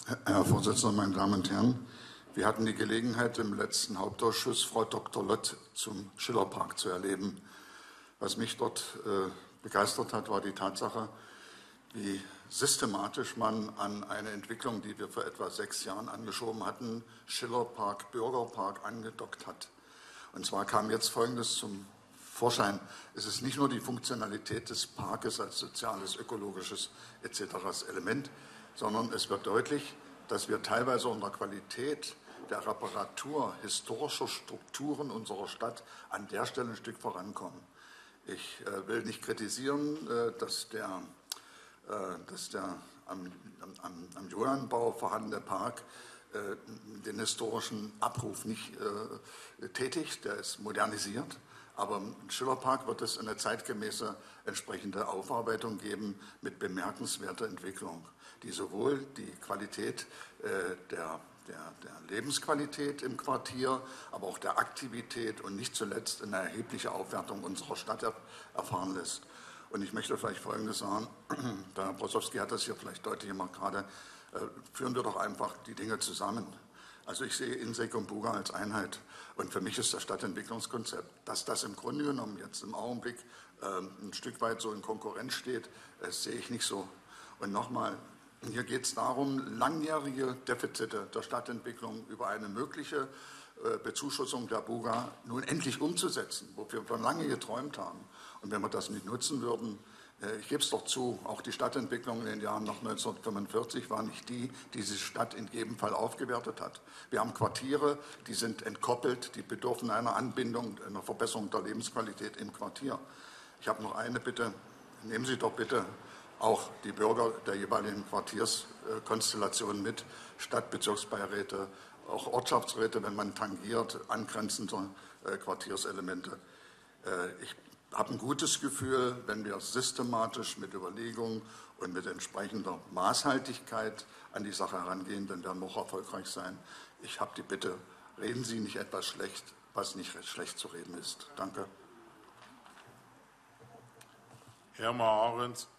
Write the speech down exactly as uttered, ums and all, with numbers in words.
Herr Vorsitzender, meine Damen und Herren! Wir hatten die Gelegenheit, im letzten Hauptausschuss Frau Doktor Lott zum Schillerpark zu erleben. Was mich dort äh, begeistert hat, war die Tatsache, wie systematisch man an eine Entwicklung, die wir vor etwa sechs Jahren angeschoben hatten, Schillerpark, Bürgerpark, angedockt hat. Und zwar kam jetzt Folgendes zum Vorschein. Es ist nicht nur die Funktionalität des Parkes als soziales, ökologisches et cetera Element, sondern es wird deutlich, dass wir teilweise unter Qualität der Reparatur historischer Strukturen unserer Stadt an der Stelle ein Stück vorankommen. Ich äh, will nicht kritisieren, äh, dass der, äh, dass der am, am, am Johannbau vorhandene Park äh, den historischen Abruf nicht äh, tätigt, der ist modernisiert. Aber im Schillerpark wird es eine zeitgemäße entsprechende Aufarbeitung geben mit bemerkenswerter Entwicklung, die sowohl die Qualität äh, der, der, der Lebensqualität im Quartier, aber auch der Aktivität und nicht zuletzt eine erhebliche Aufwertung unserer Stadt er, erfahren lässt. Und ich möchte vielleicht Folgendes sagen, der Herr Brosowski hat das hier vielleicht deutlich gemacht gerade, äh, führen wir doch einfach die Dinge zusammen. Also ich sehe Insek und Buga als Einheit. Und für mich ist das Stadtentwicklungskonzept, dass das im Grunde genommen jetzt im Augenblick äh, ein Stück weit so in Konkurrenz steht, das sehe ich nicht so. Und nochmal, hier geht es darum, langjährige Defizite der Stadtentwicklung über eine mögliche äh, Bezuschussung der Buga nun endlich umzusetzen, wofür wir lange geträumt haben. Und wenn wir das nicht nutzen würden, ich gebe es doch zu, auch die Stadtentwicklung in den Jahren nach neunzehnhundertfünfundvierzig war nicht die, die diese Stadt in jedem Fall aufgewertet hat. Wir haben Quartiere, die sind entkoppelt, die bedürfen einer Anbindung, einer Verbesserung der Lebensqualität im Quartier. Ich habe noch eine Bitte, nehmen Sie doch bitte auch die Bürger der jeweiligen Quartierskonstellationen mit, Stadtbezirksbeiräte, auch Ortschaftsräte, wenn man tangiert, angrenzende Quartierselemente. Ich Ich habe ein gutes Gefühl, wenn wir systematisch mit Überlegung und mit entsprechender Maßhaltigkeit an die Sache herangehen, dann werden wir auch erfolgreich sein. Ich habe die Bitte, reden Sie nicht etwas schlecht, was nicht schlecht zu reden ist. Danke. Herr Ahrens.